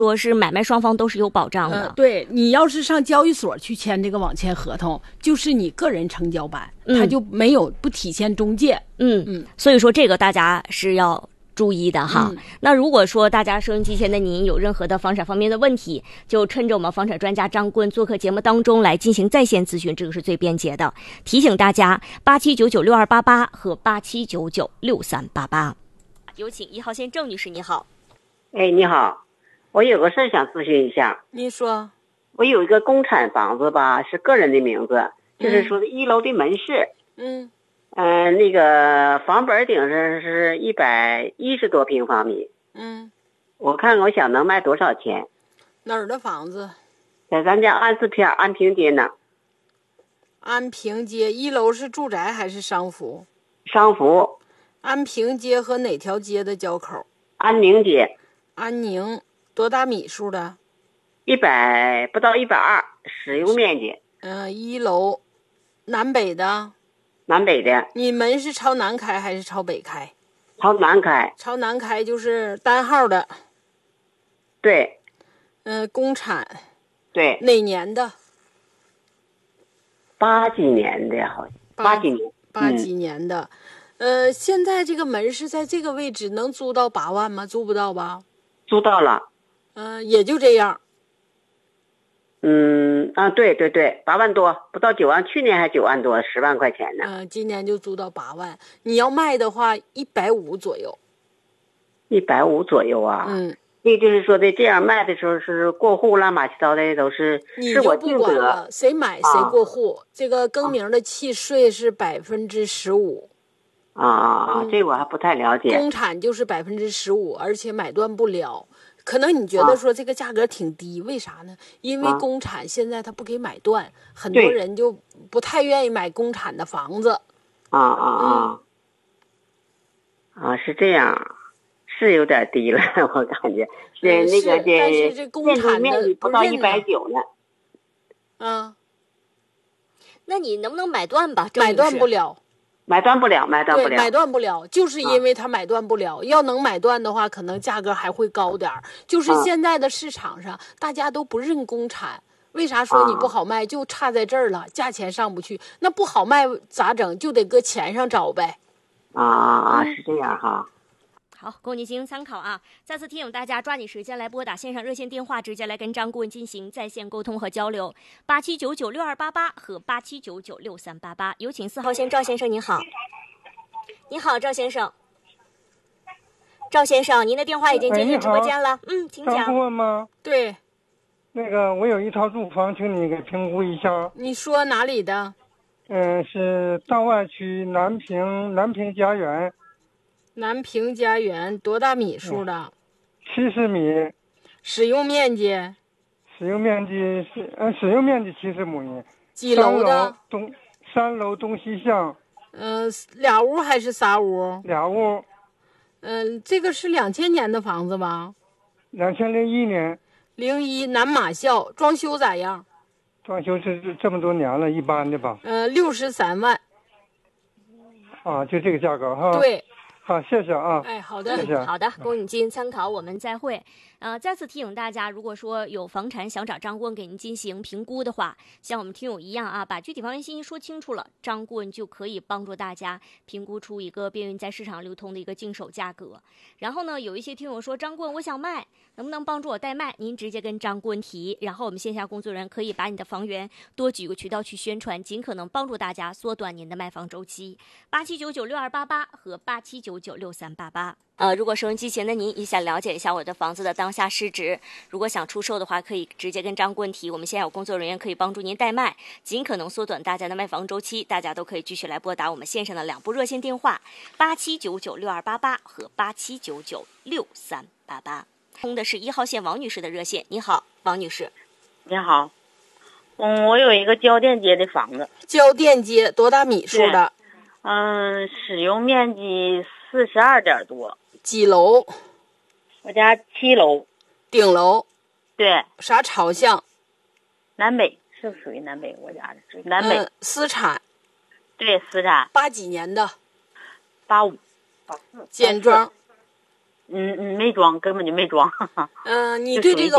说是买卖双方都是有保障的。 对，你要是上交易所去签这个网签合同，就是你个人成交版，它就没有不体现中介。 所以说这个大家是要注意的哈。那如果说大家收音机前的您有任何的房产方面的问题，就趁着我们房产专家张棍做客节目当中来进行在线咨询，这个是最便捷的。提醒大家87996288和87996388。有请1号线郑女士，你好。 你好，我有个事想咨询一下。 你说。 我有一个公产房子吧，是个人的名字，就是说的1楼的门市。那个房本顶上是110多平方米。我看我想能卖多少钱？ 哪儿的房子？ 在咱家安四片安平街呢。 安平街1楼是住宅还是商服？ 商服。 安平街和哪条街的交口？ 安宁街。 安宁。多大米数的 ？100不到120，使用面积。 1楼，南北的。 南北的。 你门是朝南开还是朝北开？ 朝南开。 朝南开就是单号的。 对。 公产。 对。 哪年的 ？80几年的，好像80几年。 80几年的。现在这个门是在这个位置，能租到8万吗？租不到吧？ 租到了。 也就这样。 对对对，8万多，不到9万，去年还9万多，10万块钱呢。 今年就租到8万。你要卖的话，150左右。 150左右啊？那就是说的这样卖的时候是过户乱七八糟的，都是我不管了，谁买谁过户。这个更名的契税是15%。 这我还不太了解。 公产就是15%，而且买断不了。可能你觉得说这个价格挺低，为啥呢？因为公产现在他不给买断，很多人就不太愿意买公产的房子。 是这样，是有点低了，我感觉是那个但是这公产的不到190 呢。 那你能不能买断吧？ 买断不了。 买断不了， 对，买断不了，就是因为它买断不了。要能买断的话，可能价格还会高点儿。就是现在的市场上，大家都不认公产，为啥说你不好卖？就差在这儿了，价钱上不去。那不好卖咋整？就得搁钱上找呗。 是这样哈。 好，供您进行参考啊！再次提醒大家，抓紧时间来拨打线上热线电话，直接来跟张顾问进行在线沟通和交流，87996288和87996388。有请4号线赵先生，您好。你好，赵先生。赵先生，您的电话已经接进直播间了。请讲。 张顾问吗？ 对。 那个，我有一套住房，请你给评估一下。 你说哪里的？ 是大外区南平家园。 南平家园多大米数的 ？70米。 使用面积？ 使用面积70亩。 几楼的 ？3楼东西向。 俩屋还是仨屋？ 俩屋。 这个是2000年的房子吧 ？2001年。 01南马校，装修咋样？ 装修是这么多年了，一般的吧。 63万。 就这个价格哈。 对。 好，谢谢啊。 好的， 谢谢。 好的，供您进行参考，我们再会。再次提醒大家，如果说有房产想找张顾问给您进行评估的话，像我们听友一样啊，把具体房源信息说清楚了，张顾问就可以帮助大家评估出一个便于在市场流通的一个经手价格。然后呢，有一些听友说，张顾问我想卖，能不能帮助我代卖？您直接跟张顾问提，然后我们线下工作人员可以把你的房源多几个渠道去宣传，尽可能帮助大家缩短您的卖房周期。87996288和87996388。如果收音机前的您也想了解一下我的房子的当下市值，如果想出售的话，可以直接跟张顾问提，我们现在有工作人员可以帮助您代卖，尽可能缩短大家的卖房周期。大家都可以继续来拨打我们线上的2部热线电话，87996288和87996388。通的是1号线王女士的热线。你好，王女士。 你好。我有一个交店街的房子。 交店街多大米数的？ 使用面积42点多。 几楼？ 我家7楼。 顶楼？ 对。 啥朝向？ 南北，是不是属于南北？我家是南北。 私产？ 对，私产。 80几年的？ 85。 简装？ 没装，根本就没装。 你对这个